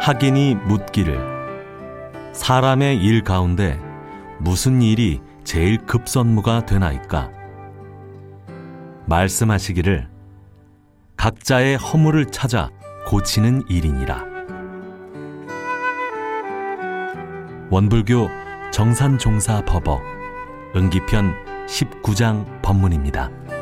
학인이 묻기를 사람의 일 가운데 무슨 일이 제일 급선무가 되나이까? 말씀하시기를 각자의 허물을 찾아 고치는 일이니라. 원불교 정산종사 법어 응기편 19장 법문입니다.